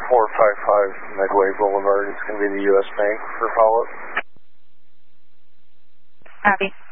455 Medway Boulevard. It's going to be the U.S. Bank for follow-up. Copy.